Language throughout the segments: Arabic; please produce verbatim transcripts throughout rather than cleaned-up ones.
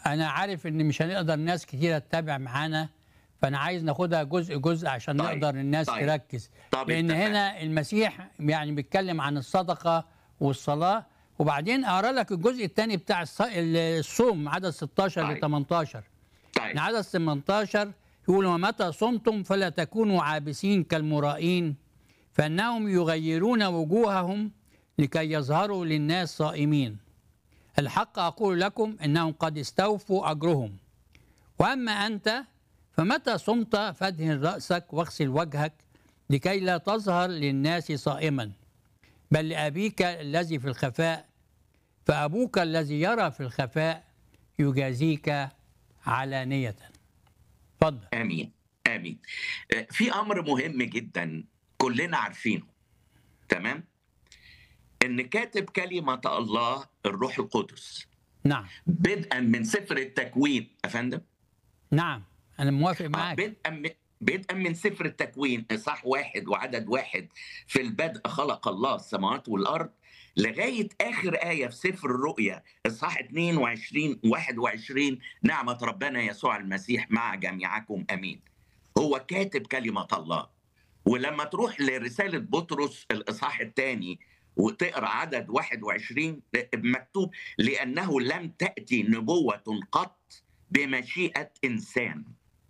أنا عارف إن مش هنقدر ناس كتيرة تتابع معانا، فأنا عايز ناخدها جزء جزء عشان طيب، نقدر الناس طيب، تركز، طب لأن اتفقنا. هنا المسيح يعني بيتكلم عن الصدقة والصلاة، وبعدين أقرأ لك الجزء الثاني بتاع الص- الصوم عدد ستاشر ل طيب، تمنتاشر. من طيب، عدد تمنتاشر يقول: ومتى صمتم فلا تكونوا عابسين كالمرائين، فإنهم يغيرون وجوههم لكي يظهروا للناس صائمين. الحق أقول لكم إنهم قد استوفوا أجرهم. وأما أنت فمتى صمت فادهن رأسك واغسل وجهك لكي لا تظهر للناس صائما، بل لأبيك الذي في الخفاء، فأبوك الذي يرى في الخفاء يجازيك علانية. اتفضل. امين، امين. آه، في امر مهم جدا كلنا عارفينه، تمام؟ ان كاتب كلمه الله الروح القدس نعم، بدءا من سفر التكوين، افندم. نعم، أنا موافق اه معاك. بدءا من بدءا من سفر التكوين اصحاح واحد وعدد واحد: في البدء خلق الله السماوات والارض، لغايه اخر ايه في سفر الرؤيا اصحاح اتنين وعشرين واحد وعشرين: نعمه ربنا يسوع المسيح مع جميعكم، امين. هو كاتب كلمه الله. ولما تروح لرساله بطرس الاصحاح الثاني وتقرا عدد واحد وعشرين مكتوب: لانه لم تاتي نبوه قط بمشيئه انسان.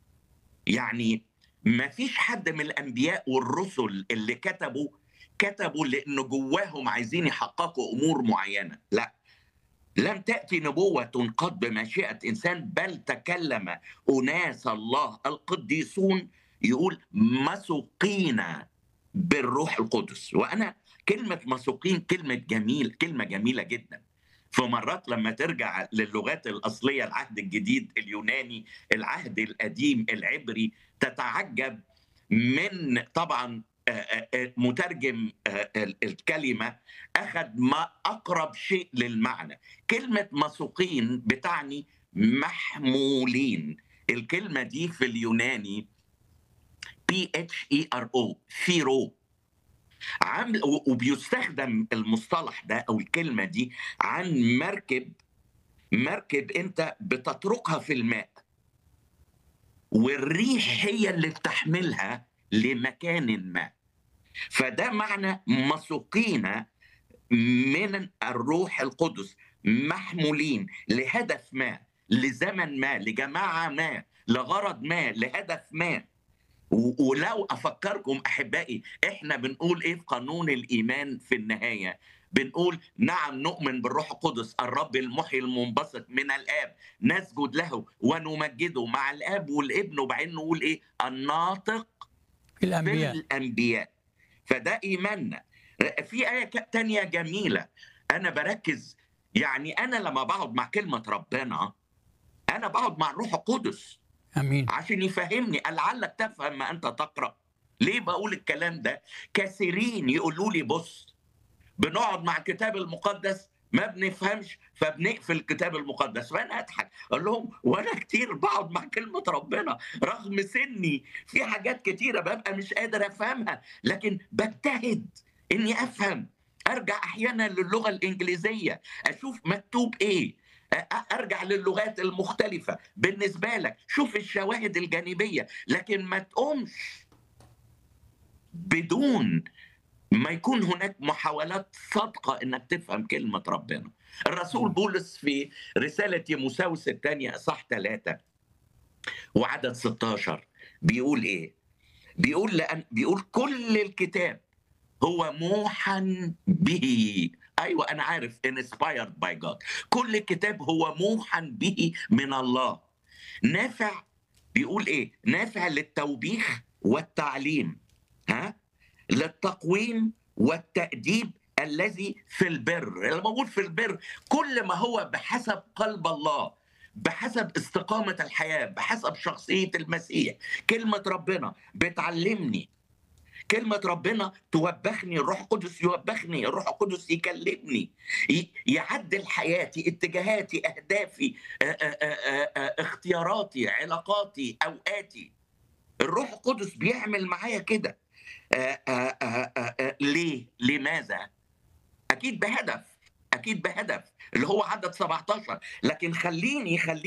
يعني ما فيش حد من الانبياء والرسل اللي كتبوا كتبوا لانه جواهم عايزين يحققوا امور معينه، لا. لم تاتي نبوه قط بمشيئه انسان، بل تكلم اناس الله القديسون، يقول مسوقين بالروح القدس. وانا كلمه مسوقين كلمه جميل كلمه جميله جدا. فمرات لما ترجع للغات الاصليه، العهد الجديد اليوناني، العهد القديم العبري، تتعجب من طبعا آه، آه، آه، مترجم آه، الكلمه اخذ ما اقرب شيء للمعنى. كلمه مسوقين بتعني محمولين. الكلمه دي في اليوناني بي اتش اي ار او، ثيرو. عامل وبيستخدم المصطلح ده او الكلمه دي عن مركب مركب انت بتتركها في الماء، والريح هي اللي بتحملها لمكان ما. فده معنى مسوقين من الروح القدس، محمولين لهدف ما، لزمن ما، لجماعه ما، لغرض ما، لهدف ما. ولو افكركم احبائي، احنا بنقول ايه في قانون الايمان في النهايه؟ بنقول نعم نؤمن بالروح القدس الرب المحيي المنبثق من الاب، نسجد له ونمجده مع الاب والابن، وبعدين نقول ايه؟ الناطق في في الأنبياء. الانبياء. فده ايماننا. في ايه تانية جميله انا بركز، يعني انا لما بقعد مع كلمه ربنا انا بقعد مع الروح القدس أمين. عشان يفهمني. لعلك تفهم ما انت تقرا. ليه بقول الكلام ده؟ كثيرين يقولوا لي بص، بنقعد مع الكتاب المقدس ما بنفهمش فبنقفل الكتاب المقدس. فانا اضحك اقول لهم وانا كتير بقعد مع كلمه ربنا رغم سني، في حاجات كتيره ببقى مش قادر افهمها، لكن بجتهد اني افهم. ارجع احيانا للغه الانجليزيه اشوف مكتوب ايه، ارجع للغات المختلفه. بالنسبه لك شوف الشواهد الجانبيه، لكن ما تقومش بدون ما يكون هناك محاولات صادقه انك تفهم كلمه ربنا. الرسول بولس في رساله تيموثاوس الثانيه اصحاح ثلاثة وعدد ستاشر بيقول ايه؟ بيقول لأن بيقول كل الكتاب هو موحى به. ايوه انا عارف inspired by God. كل الكتاب هو موحى به من الله، نافع. بيقول ايه؟ نافع للتوبيخ والتعليم، ها، للتقويم والتأديب الذي في البر. لما بقول في البر، كل ما هو بحسب قلب الله، بحسب استقامة الحياة، بحسب شخصية المسيح. كلمة ربنا بتعلمني، كلمة ربنا توبخني، الروح القدس يوبخني، الروح القدس يكلمني، ي- يعدل حياتي، اتجاهاتي، أهدافي، آ- آ- آ- آ- اختياراتي، علاقاتي، أوقاتي. الروح القدس بيعمل معايا كده. آ- آ- آ- آ- آ- ليه؟ لماذا؟ أكيد بهدف، أكيد بهدف اللي هو عدد سبعتاشر. لكن خليني خليني